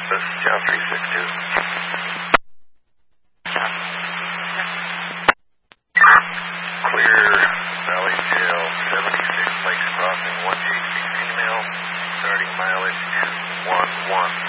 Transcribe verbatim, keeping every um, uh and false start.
This is John three six two. Clear Valley Jail, seventy-six Lakes Crossing, one J C female, starting mileage two one one.